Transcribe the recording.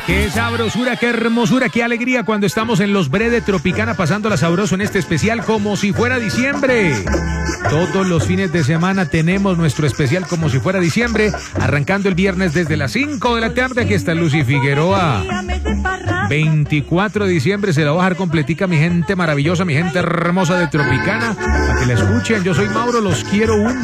Qué sabrosura, qué hermosura, qué alegría cuando estamos en los Bre de Tropicana pasándola sabroso en este especial como si fuera diciembre. Todos los fines de semana tenemos nuestro especial como si fuera diciembre, arrancando el viernes desde las 5 de la tarde. Aquí está Lucy Figueroa. 24 de diciembre se la voy a dejar completica, mi gente maravillosa, mi gente hermosa de Tropicana, para que la escuchen. Yo soy Mauro, los quiero un